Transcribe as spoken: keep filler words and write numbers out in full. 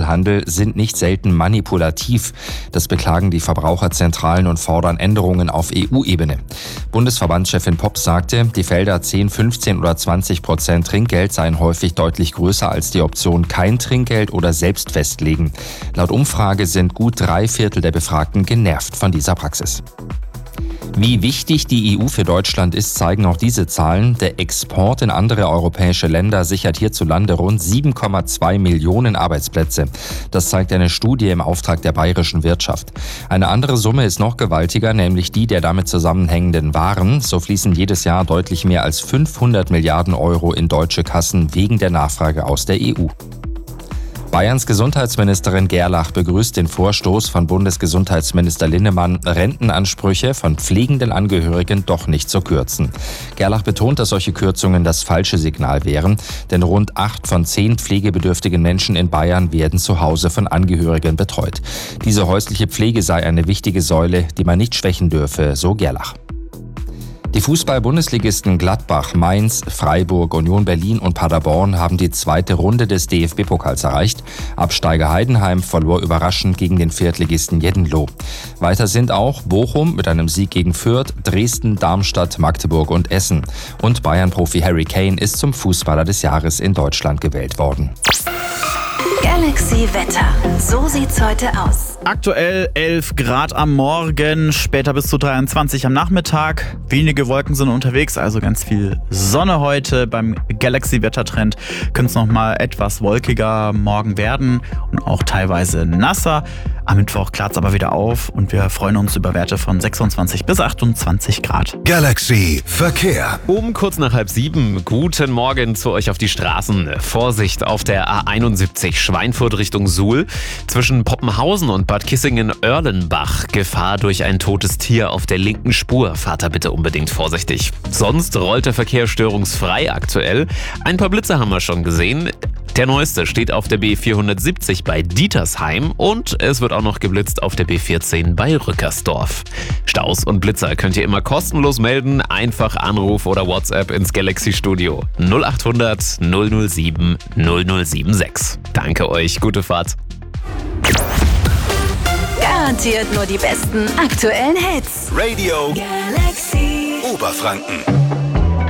Lebensmittelhandel sind nicht selten manipulativ. Das beklagen die Verbraucherzentralen und fordern Änderungen auf E U-Ebene. Bundesverbandschefin Pops sagte, die Felder zehn, fünfzehn oder zwanzig Prozent Trinkgeld seien häufig deutlich größer als die Option kein Trinkgeld oder selbst festlegen. Laut Umfrage sind gut drei Viertel der Befragten genervt von dieser Praxis. Wie wichtig die E U für Deutschland ist, zeigen auch diese Zahlen. Der Export in andere europäische Länder sichert hierzulande rund sieben Komma zwei Millionen Arbeitsplätze. Das zeigt eine Studie im Auftrag der bayerischen Wirtschaft. Eine andere Summe ist noch gewaltiger, nämlich die der damit zusammenhängenden Waren. So fließen jedes Jahr deutlich mehr als fünfhundert Milliarden Euro in deutsche Kassen wegen der Nachfrage aus der E U. Bayerns Gesundheitsministerin Gerlach begrüßt den Vorstoß von Bundesgesundheitsminister Linnemann, Rentenansprüche von pflegenden Angehörigen doch nicht zu kürzen. Gerlach betont, dass solche Kürzungen das falsche Signal wären, denn rund acht von zehn pflegebedürftigen Menschen in Bayern werden zu Hause von Angehörigen betreut. Diese häusliche Pflege sei eine wichtige Säule, die man nicht schwächen dürfe, so Gerlach. Die Fußball-Bundesligisten Gladbach, Mainz, Freiburg, Union Berlin und Paderborn haben die zweite Runde des D F B-Pokals erreicht. Absteiger Heidenheim verlor überraschend gegen den Viertligisten Jeddenloh. Weiter sind auch Bochum mit einem Sieg gegen Fürth, Dresden, Darmstadt, Magdeburg und Essen. Und Bayern-Profi Harry Kane ist zum Fußballer des Jahres in Deutschland gewählt worden. Galaxy Wetter. So sieht's heute aus. Aktuell elf Grad am Morgen, später bis zu dreiundzwanzig am Nachmittag. Wenige Wolken sind unterwegs, also ganz viel Sonne heute. Beim Galaxy-Wettertrend könnte es nochmal etwas wolkiger morgen werden und auch teilweise nasser. Am Mittwoch klart es aber wieder auf und wir freuen uns über Werte von sechsundzwanzig bis achtundzwanzig Grad. Galaxy Verkehr. Um kurz nach halb sieben. Guten Morgen zu euch auf die Straßen. Vorsicht auf der A einundsiebzig Schweinfurt Richtung Suhl. Zwischen Poppenhausen und Bad Kissingen-Oerlenbach. Gefahr durch ein totes Tier auf der linken Spur. Fahrt da bitte unbedingt vorsichtig. Sonst rollt der Verkehr störungsfrei aktuell. Ein paar Blitze haben wir schon gesehen. Der neueste steht auf der B vierhundertsiebzig bei Dietersheim und es wird auch noch geblitzt auf der B vierzehn bei Rückersdorf. Staus und Blitzer könnt ihr immer kostenlos melden. Einfach Anruf oder WhatsApp ins Galaxy Studio null acht hundert null null sieben null null sieben sechs. Danke euch, gute Fahrt. Garantiert nur die besten aktuellen Hits. Radio Galaxy Oberfranken.